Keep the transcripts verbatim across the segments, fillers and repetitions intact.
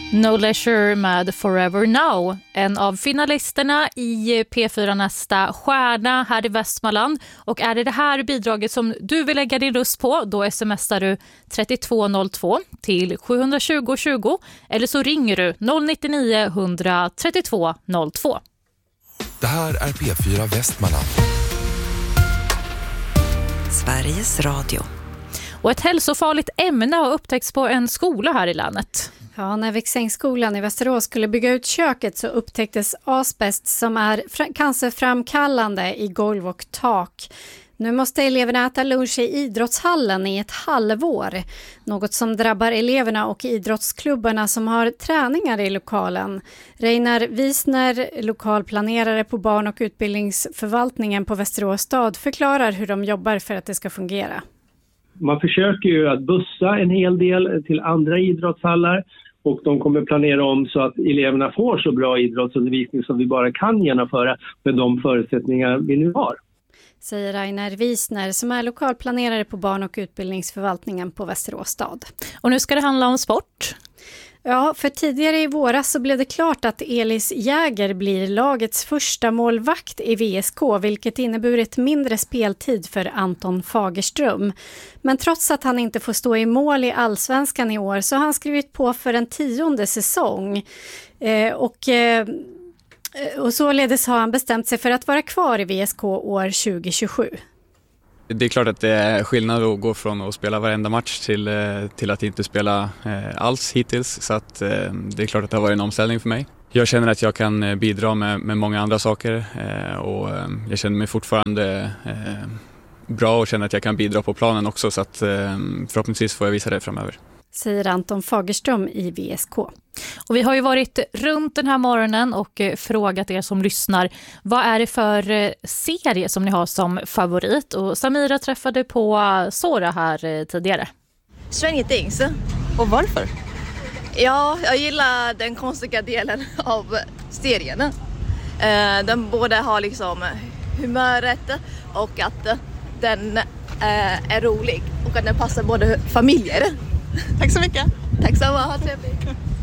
No Leisure med Forever Now, en av finalisterna i P fyra Nästa stjärna här i Västmanland. Och är det det här bidraget som du vill lägga din röst på, då smsar du tre två noll två till sju två noll två eller så ringer du noll nio nio ett noll noll tre två noll två. Det här är P fyra Västmanland. Sveriges Radio. Och ett hälsofarligt ämne har upptäckts på en skola här i länet. Ja, när Viksängsskolan i Västerås skulle bygga ut köket så upptäcktes asbest som är fr- cancerframkallande i golv och tak. Nu måste eleverna äta lunch i idrottshallen i ett halvår. Något som drabbar eleverna och idrottsklubbarna som har träningar i lokalen. Reinar Wiesner, lokalplanerare på barn- och utbildningsförvaltningen på Västerås stad, förklarar hur de jobbar för att det ska fungera. Man försöker ju att bussa en hel del till andra idrottshallar och de kommer planera om så att eleverna får så bra idrottsundervisning som vi bara kan genomföra med de förutsättningar vi nu har. Säger Reinar Wiesner som är lokalplanerare på barn- och utbildningsförvaltningen på Västerås stad. Och nu ska det handla om sport. Ja, för tidigare i våras så blev det klart att Elis Jäger blir lagets första målvakt i V S K, vilket inneburit mindre speltid för Anton Fagerström. Men trots att han inte får stå i mål i Allsvenskan i år så har han skrivit på för en tionde säsong. Eh, och... Eh, Och således har han bestämt sig för att vara kvar i V S K år tjugo tjugosju. Det är klart att det är skillnad att gå från att spela varenda match till, till att inte spela alls hittills. Så att det är klart att det har varit en omställning för mig. Jag känner att jag kan bidra med, med många andra saker och jag känner mig fortfarande bra och känner att jag kan bidra på planen också. Så att förhoppningsvis får jag visa det framöver. Säger Anton Fagerström i V S K. Och vi har ju varit runt den här morgonen och frågat er som lyssnar, vad är det för serie som ni har som favorit? Och Samira träffade på Sora här tidigare. Stranger Things. Och varför? Ja, jag gillar den konstiga delen av serien. Den både har liksom humöret och att den är rolig och att den passar både familjer. Tack så mycket. Tack så mycket. Trevligt.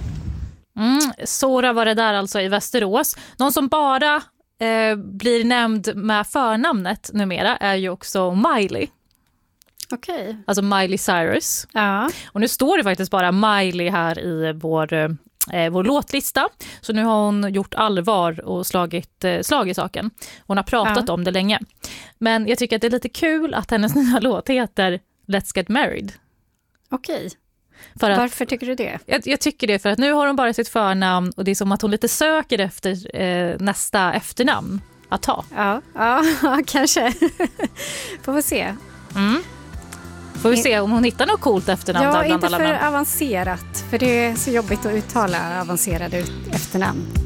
Mm, Sora var det där alltså i Västerås. Någon som bara eh, blir nämnd med förnamnet numera är ju också Miley. Okej. Okay. Alltså Miley Cyrus. Ja. Och nu står det faktiskt bara Miley här i vår, eh, vår låtlista. Så nu har hon gjort allvar och slagit, eh, slagit saken. Hon har pratat ja. om det länge. Men jag tycker att det är lite kul att hennes nya låt heter Let's Get Married. Okej. Okay. För att, Varför tycker du det? Jag, jag tycker det för att nu har hon bara sitt förnamn och det är som att hon lite söker efter eh, nästa efternamn att ta. Ja, ja kanske. Får vi se. Mm. Får vi se om hon hittar något coolt efternamn. Ja, där bland inte alla för namn. avancerat. För det är så jobbigt att uttala avancerade efternamn.